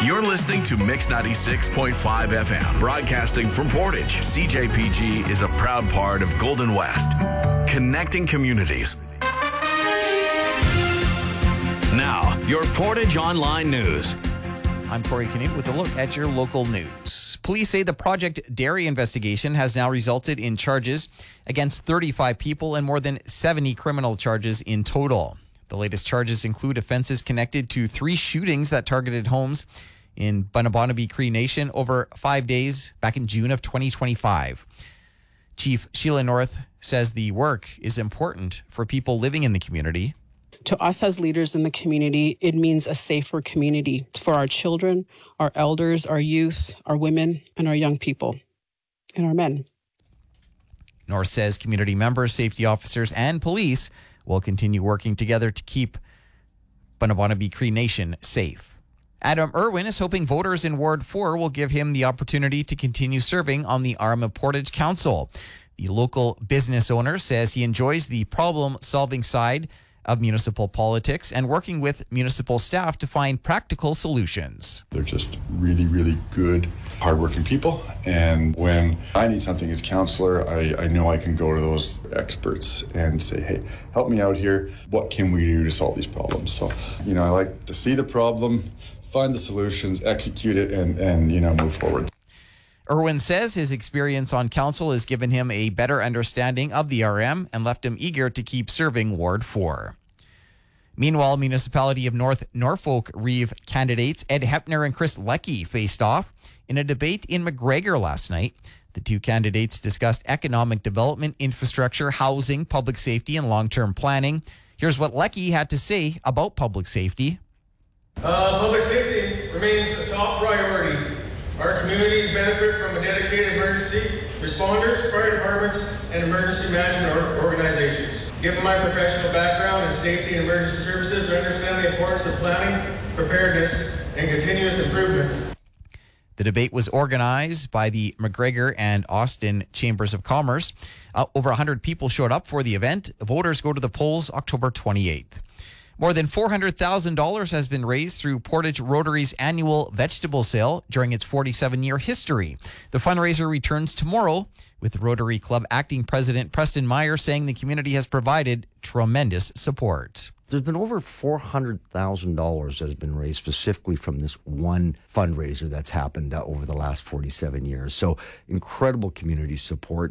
You're listening to Mix 96.5 FM, broadcasting from Portage. CJPG is a proud part of Golden West, connecting communities. Now, your Portage Online News. I'm Corey Canute with a look at your local news. Police say the Project Dairy investigation has now resulted in charges against 35 people and more than 70 criminal charges in total. The latest charges include offenses connected to 3 shootings that targeted homes in Bunnabonaby Cree Nation over 5 days back in June of 2025. Chief Sheila North says the work is important for people living in the community. To us as leaders in the community, it means a safer community for our children, our elders, our youth, our women, and our young people, and our men. North says community members, safety officers, and police will continue working together to keep Bunnabonaby Cree Nation safe. Adam Irwin is hoping voters in Ward 4 will give him the opportunity to continue serving on the Arma Portage Council. The local business owner says he enjoys the problem-solving side of municipal politics and working with municipal staff to find practical solutions. They're just really, really good, hardworking people. And when I need something as councillor, I know I can go to those experts and say, hey, help me out here. What can we do to solve these problems? So, I like to see the problem, find the solutions, execute it, and move forward. Irwin says his experience on council has given him a better understanding of the RM and left him eager to keep serving Ward 4. Meanwhile, Municipality of North Norfolk Reeve candidates Ed Hepner and Chris Leckie faced off in a debate in McGregor last night. The two candidates discussed economic development, infrastructure, housing, public safety, and long-term planning. Here's what Leckie had to say about public safety. Public safety remains a top priority. Our communities benefit from a dedicated emergency responders, fire departments, and emergency management organizations. Given my professional background in safety and emergency services, I understand the importance of planning, preparedness, and continuous improvements. The debate was organized by the McGregor and Austin Chambers of Commerce. Over 100 people showed up for the event. Voters go to the polls October 28th. More than $400,000 has been raised through Portage Rotary's annual vegetable sale during its 47-year history. The fundraiser returns tomorrow, with Rotary Club Acting President Preston Meyer saying the community has provided tremendous support. There's been over $400,000 that has been raised specifically from this one fundraiser that's happened over the last 47 years. So incredible community support.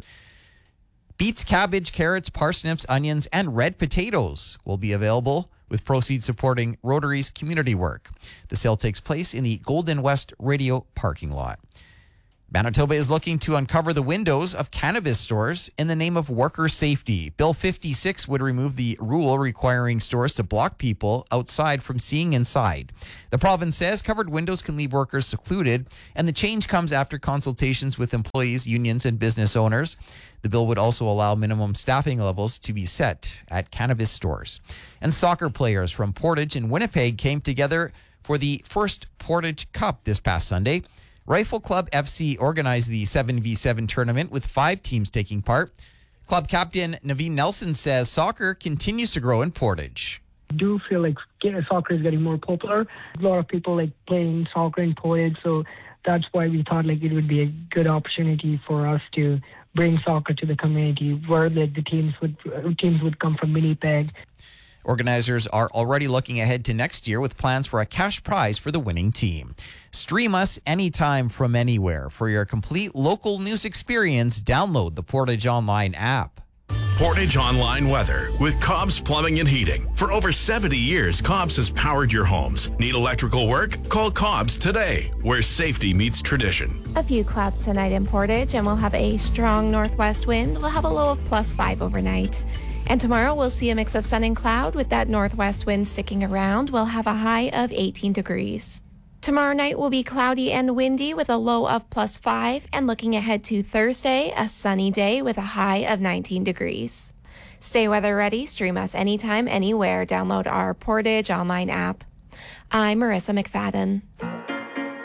Beets, cabbage, carrots, parsnips, onions, and red potatoes will be available, with proceeds supporting Rotary's community work. The sale takes place in the Golden West Radio parking lot. Manitoba is looking to uncover the windows of cannabis stores in the name of worker safety. Bill 56 would remove the rule requiring stores to block people outside from seeing inside. The province says covered windows can leave workers secluded, and the change comes after consultations with employees, unions, and business owners. The bill would also allow minimum staffing levels to be set at cannabis stores. And soccer players from Portage and Winnipeg came together for the first Portage Cup this past Sunday. Rifle Club FC organized the 7v7 tournament with 5 teams taking part. Club captain Naveen Nelson says soccer continues to grow in Portage. I do feel like soccer is getting more popular. A lot of people like playing soccer in Portage, so that's why we thought like it would be a good opportunity for us to bring soccer to the community, where the teams would come from Winnipeg. Organizers are already looking ahead to next year with plans for a cash prize for the winning team. Stream us anytime from anywhere. For your complete local news experience, download the Portage Online app. Portage Online Weather with Cobb's Plumbing and Heating. For over 70 years, Cobb's has powered your homes. Need electrical work? Call Cobb's today, where safety meets tradition. A few clouds tonight in Portage, and we'll have a strong northwest wind. We'll have a low of +5 overnight. And tomorrow we'll see a mix of sun and cloud with that northwest wind sticking around. We'll have a high of 18 degrees. Tomorrow night will be cloudy and windy with a low of +5. And looking ahead to Thursday, a sunny day with a high of 19 degrees. Stay weather ready. Stream us anytime, anywhere. Download our Portage Online app. I'm Marissa McFadden.